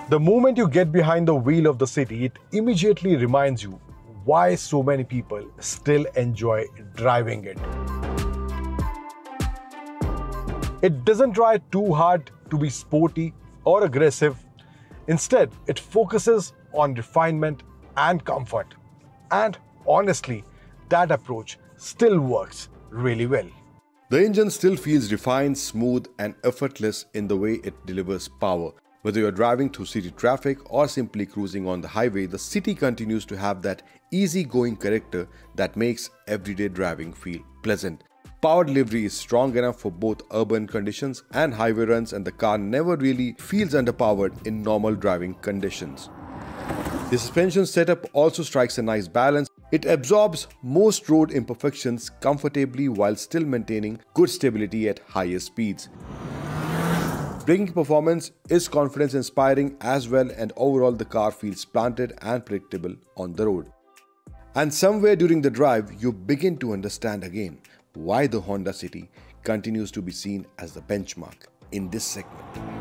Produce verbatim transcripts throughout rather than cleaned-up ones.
The moment you get behind the wheel of the City, it immediately reminds you why so many people still enjoy driving it. It doesn't try too hard to be sporty or aggressive. Instead, it focuses on refinement and comfort. And honestly, that approach still works really well. The engine still feels refined, smooth, and effortless in the way it delivers power. Whether you're driving through city traffic or simply cruising on the highway, the City continues to have that easygoing character that makes everyday driving feel pleasant. Power delivery is strong enough for both urban conditions and highway runs, and the car never really feels underpowered in normal driving conditions. The suspension setup also strikes a nice balance. It absorbs most road imperfections comfortably while still maintaining good stability at higher speeds. Braking performance is confidence-inspiring as well, and overall the car feels planted and predictable on the road. And somewhere during the drive, you begin to understand again why the Honda City continues to be seen as the benchmark in this segment.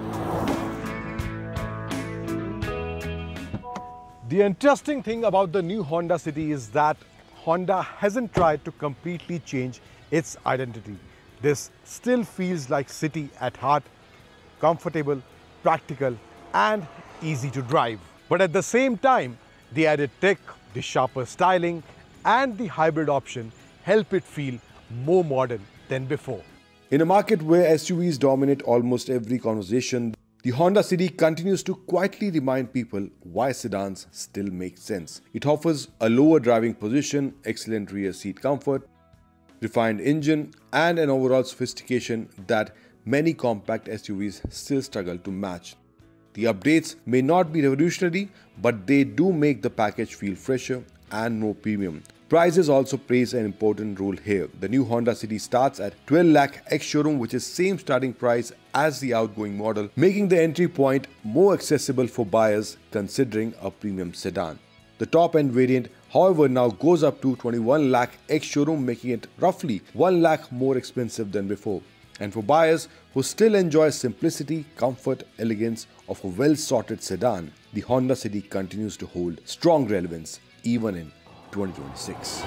The interesting thing about the new Honda City is that Honda hasn't tried to completely change its identity. This still feels like City at heart, comfortable, practical, and easy to drive. But at the same time, the added tech, the sharper styling, and the hybrid option help it feel more modern than before. In a market where S U Vs dominate almost every conversation, the Honda City continues to quietly remind people why sedans still make sense. It offers a lower driving position, excellent rear seat comfort, refined engine, and an overall sophistication that many compact S U Vs still struggle to match. The updates may not be revolutionary, but they do make the package feel fresher and more premium. Prices also plays an important role here. The new Honda City starts at twelve lakh ex-showroom, which is same starting price as the outgoing model, making the entry point more accessible for buyers considering a premium sedan. The top-end variant, however, now goes up to twenty-one lakh ex-showroom, making it roughly one lakh more expensive than before. And for buyers who still enjoy simplicity, comfort, elegance of a well-sorted sedan, the Honda City continues to hold strong relevance even in twenty twenty-six.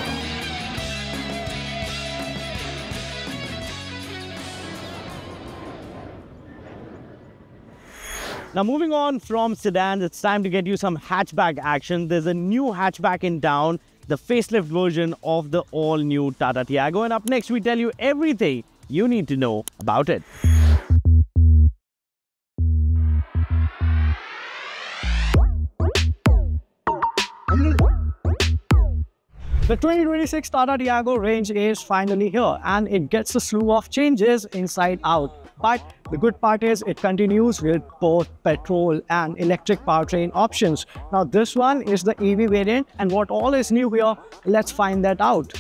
Now moving on from sedans, it's time to get you some hatchback action. There's a new hatchback in town, the facelift version of the all-new Tata Tiago. And up next, we tell you everything you need to know about it. The twenty twenty-six Tata Tiago range is finally here, and it gets a slew of changes inside out. But the good part is it continues with both petrol and electric powertrain options. Now this one is the E V variant, and what all is new here, let's find that out.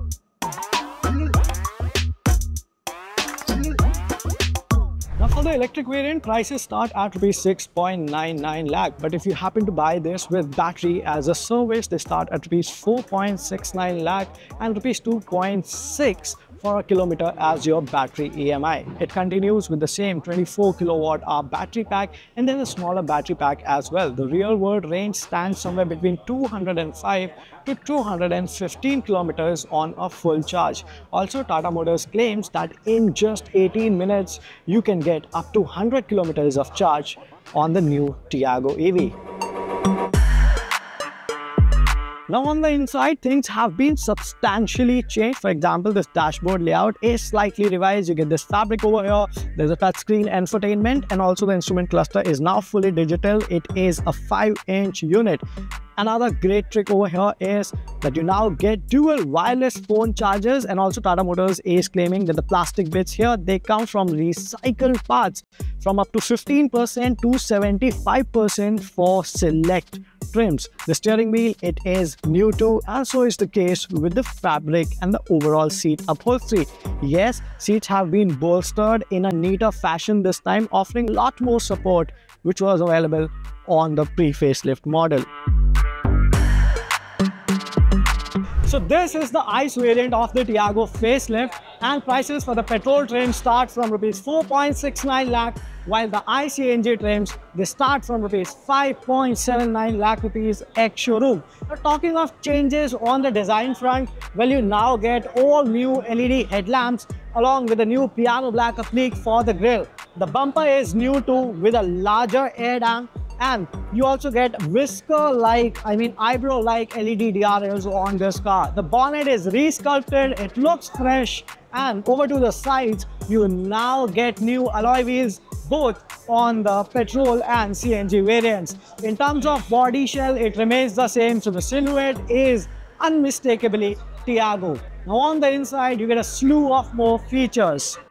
Now for the electric variant, prices start at rupees six point nine nine lakh, but if you happen to buy this with battery as a service, they start at rupees four point six nine lakh and rupees two point six for a kilometer as your battery E M I. It continues with the same twenty-four kilowatt hour battery pack and then a smaller battery pack as well. The real world range stands somewhere between two hundred five to two hundred fifteen kilometers on a full charge. Also, Tata Motors claims that in just eighteen minutes, you can get up to one hundred kilometers of charge on the new Tiago E V. Now on the inside, things have been substantially changed. For example, this dashboard layout is slightly revised. You get this fabric over here. There's a touchscreen infotainment, and also the instrument cluster is now fully digital. It is a five inch unit. Another great trick over here is that you now get dual wireless phone chargers, and also Tata Motors is claiming that the plastic bits here, they come from recycled parts from up to fifteen percent to seventy-five percent for select trims. The steering wheel, it is new too, and so is the case with the fabric and the overall seat upholstery. Yes, seats have been bolstered in a neater fashion this time, offering a lot more support which was available on the pre-facelift model. So this is the ICE variant of the Tiago facelift, and prices for the petrol range start from rupees four point six nine lakh while the I C N G trims, they start from rupees five point seven nine lakh rupees ex-showroom. Now, talking of changes on the design front, well, you now get all new L E D headlamps along with a new piano black applique for the grille. The bumper is new too with a larger air dam, and you also get whisker-like, I mean eyebrow-like L E D D R Ls on this car. The bonnet is re-sculpted, it looks fresh, and over to the sides, you now get new alloy wheels both on the petrol and C N G variants. In terms of body shell, it remains the same, so the silhouette is unmistakably Tiago. Now on the inside, you get a slew of more features.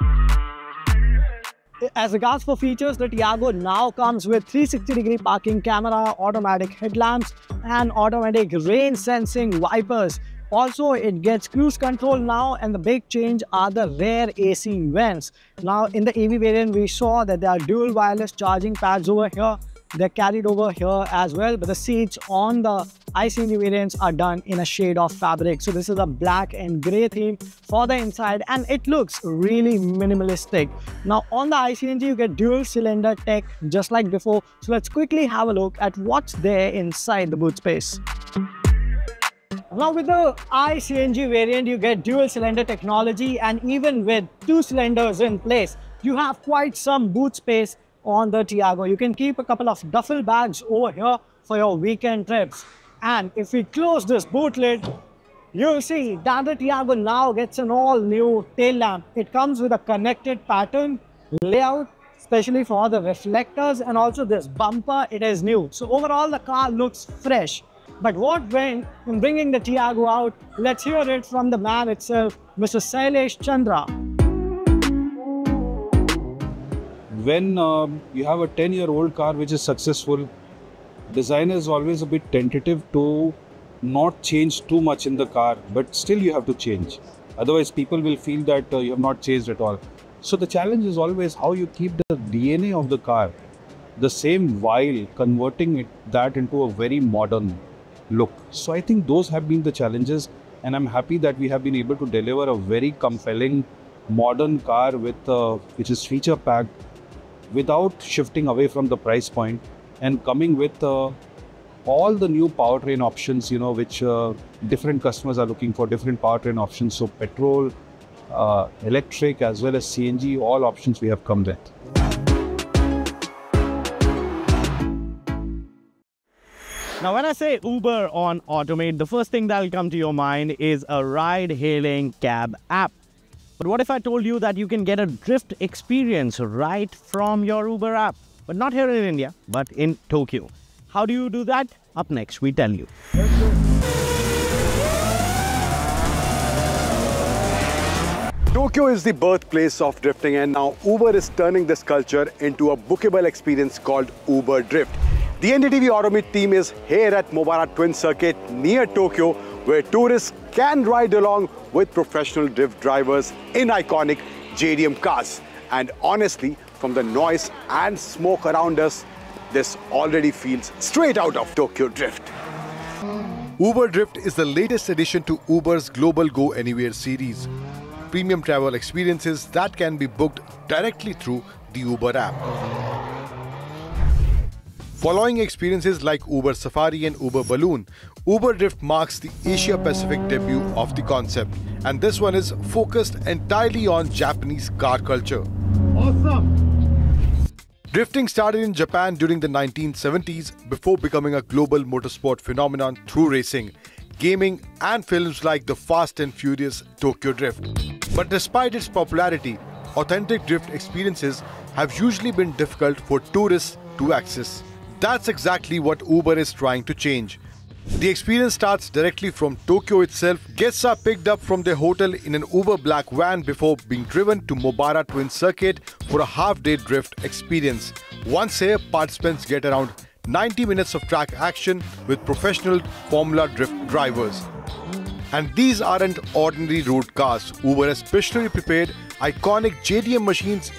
As regards for features, the Tiago now comes with three sixty degree parking camera, automatic headlamps, and automatic rain sensing wipers. Also, it gets cruise control now, and the big change are the rear A C vents. Now, in the E V variant, we saw that there are dual wireless charging pads over here. They're carried over here as well, but the seats on the I C N G variants are done in a shade of fabric. So this is a black and grey theme for the inside, and it looks really minimalistic. Now on the I C N G, you get dual cylinder tech just like before. So let's quickly have a look at what's there inside the boot space. Now with the I C N G variant, you get dual cylinder technology, and even with two cylinders in place, you have quite some boot space on the Tiago. You can keep a couple of duffel bags over here for your weekend trips. And if we close this boot lid, you'll see that the Tiago now gets an all-new tail lamp. It comes with a connected pattern layout, especially for the reflectors, and also this bumper, it is new. So overall, the car looks fresh. But what went in bringing the Tiago out? Let's hear it from the man itself, Mister Sailesh Chandra. When uh, you have a ten year old car which is successful, designer is always a bit tentative to not change too much in the car, but still you have to change. Otherwise, people will feel that uh, you have not changed at all. So the challenge is always how you keep the D N A of the car the same while converting it, that into a very modern look. So I think those have been the challenges, and I'm happy that we have been able to deliver a very compelling modern car with uh, which is feature packed, without shifting away from the price point, and coming with uh, all the new powertrain options, you know, which uh, different customers are looking for, different powertrain options. So petrol, uh, electric, as well as C N G, all options we have come with. Now, when I say Uber on Automate, the first thing that will come to your mind is a ride-hailing cab app. But what if I told you that you can get a drift experience right from your Uber app? But not here in India, but in Tokyo. How do you do that? Up next, we tell you. Tokyo is the birthplace of drifting, and now Uber is turning this culture into a bookable experience called Uber Drift. The N D T V Automate team is here at Mobara Twin Circuit near Tokyo, where tourists can ride along with professional drift drivers in iconic J D M cars. And honestly, from the noise and smoke around us, this already feels straight out of Tokyo Drift. Uber Drift is the latest addition to Uber's Global Go Anywhere series. Premium travel experiences that can be booked directly through the Uber app. Following experiences like Uber Safari and Uber Balloon, Uber Drift marks the Asia Pacific debut of the concept, and this one is focused entirely on Japanese car culture. Awesome! Drifting started in Japan during the nineteen seventies before becoming a global motorsport phenomenon through racing, gaming, and films like the Fast and Furious Tokyo Drift. But despite its popularity, authentic drift experiences have usually been difficult for tourists to access. That's exactly what Uber is trying to change. The experience starts directly from Tokyo itself. Guests are picked up from their hotel in an Uber black van before being driven to Mobara Twin Circuit for a half-day drift experience. Once here, participants get around ninety minutes of track action with professional Formula Drift drivers. And these aren't ordinary road cars. Uber has specially prepared iconic J D M machines